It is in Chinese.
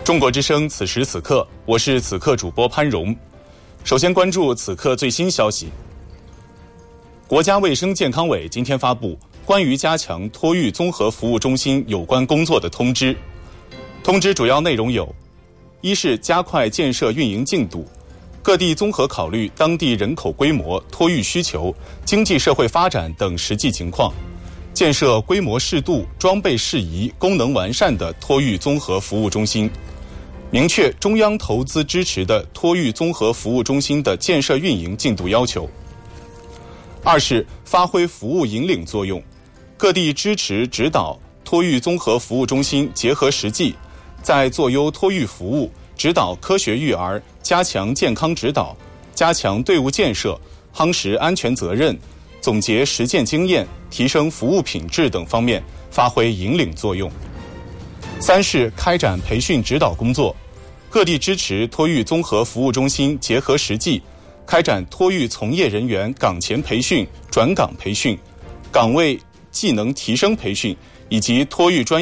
中国之声此时此刻，我是此刻主播潘荣。首先关注此刻最新消息。国家卫生健康委今天发布关于加强托育综合服务中心有关工作的通知。通知主要内容有：一是加快建设运营进度，各地综合考虑当地人口规模、托育需求、经济社会发展等实际情况，建设规模适度、装备适宜、功能完善的托育综合服务中心，明确中央投资支持的托育综合服务中心的建设运营进度要求。二是发挥服务引领作用，各地支持指导托育综合服务中心结合实际，在做优托育服务、指导科学育儿、加强健康指导、加强队伍建设、夯实安全责任、总结实践经验、提升服务品质等方面发挥引领作用。三是开展培训指导工作，各地支持托育综合服务中心结合实际，开展托育从业人员岗前培训、转岗培训、岗位技能提升培训以及托育专业